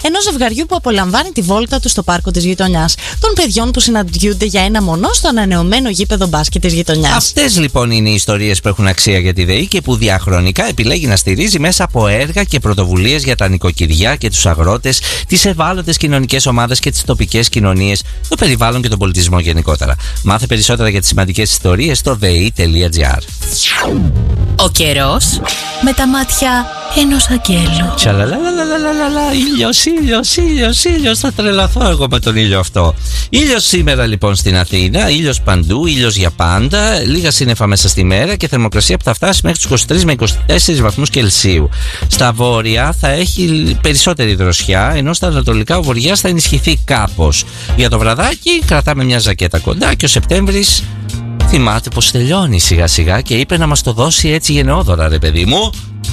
ενός ζευγαριού που απολαμβάνει τη βόλτα του στο πάρκο της γειτονιάς, των παιδιών που συναντιούνται για ένα μονό στο ανανεωμένο γήπεδο μπάσκετ της γειτονιάς. Αυτές λοιπόν είναι οι ιστορίες που έχουν αξία για τη ΔΕΗ και που διαχρονικά επιλέγει να στηρίζει μέσα από έργα και πρωτοβουλίες για τα νοικοκυριά και τους αγρότες, τις ευάλωτες κοινωνικές ομάδες και τις τοπικές κοινωνίες, το περιβάλλον και τον πολιτισμό γενικότερα. Μάθε περισσότερα για τις σημαντικές ιστορίες στο dei.gr. Ο καιρός με τα μάτια ενός αγγέλου. Τσαλαλαλαλαλαλα, ήλιος, θα τρελαθώ εγώ με τον ήλιο αυτό. Ήλιος σήμερα λοιπόν στην Αθήνα, ήλιος παντού, ήλιος για πάντα, λίγα σύννεφα μέσα στη μέρα και θερμοκρασία που θα φτάσει μέχρι τους 23 με 24 βαθμούς Κελσίου. Στα βόρεια θα έχει περισσότερη δροσιά, ενώ στα ανατολικά ο βοριάς θα ενισχυθεί κάπως. Για το βραδάκι κρατάμε μια ζακέτα κοντά και ο Σεπτέμβρης θυμάται πως τελειώνει σιγά σιγά και είπε να μας το δώσει έτσι γενναιόδωρα, ρε παιδί μου.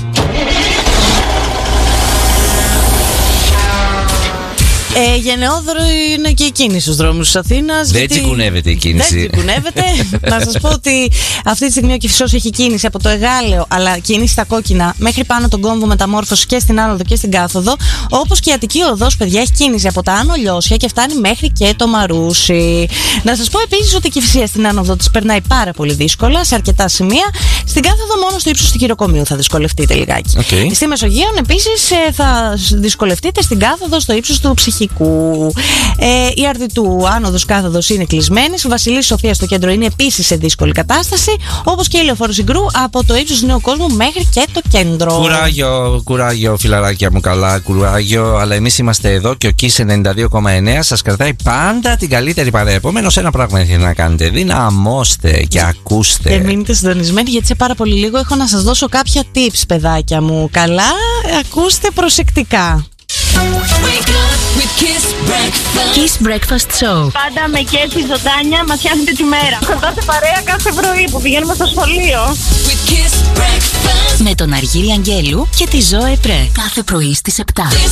Γενναιόδωρο είναι και η κίνηση στους δρόμους της Αθήνας. Δεν τσικουνεύεται η κίνηση. Δεν τσικουνεύεται. Να σας πω ότι αυτή τη στιγμή ο Κηφισός έχει κίνηση από το Εγάλεο, αλλά κίνηση στα κόκκινα μέχρι πάνω τον κόμβο Μεταμόρφωση και στην άνοδο και στην κάθοδο. Όπως και η Αττική Οδός, παιδιά, έχει κίνηση από τα Άνω Λιώσια και φτάνει μέχρι και το Μαρούσι. Να σας πω επίσης ότι η Κηφισία στην άνοδο της περνάει πάρα πολύ δύσκολα σε αρκετά σημεία. Στην κάθοδο μόνο στο ύψος του Χειροκομείου θα δυσκολευτείτε λιγάκι. Στη Μεσογείων επίσης θα δυσκολευτείτε στην κάθοδο στο ύψος του Ψυχικού. Η Αρδιτού άνοδος κάθοδος είναι κλεισμένη. Ο Βασιλής Σοφία στο κέντρο είναι επίσης σε δύσκολη κατάσταση. Όπως και η Λεωφόρο Συγκρού από το ύψος του Νέου Κόσμου μέχρι και το κέντρο. Κουράγιο, φιλαράκια μου, καλά, κουράγιο. Αλλά εμείς είμαστε εδώ και ο Kiss 92,9 σας κρατάει πάντα την καλύτερη παρέα. Επομένως, ένα πράγμα έχετε να κάνετε. Δυναμώστε και ακούστε. Και μείνετε συντονισμένοι, γιατί σε πάρα πολύ λίγο έχω να σας δώσω κάποια tips, παιδάκια μου. Καλά, ακούστε προσεκτικά. Kiss Breakfast Show. Πάντα με κέφι ζωντάνια μας φτιάχνετε τη μέρα. Κοντάτε παρέα κάθε πρωί που πηγαίνουμε στο σχολείο. Με τον Αργύρι Αγγέλου και τη Ζωέ Πρέ. Κάθε πρωί στις 7.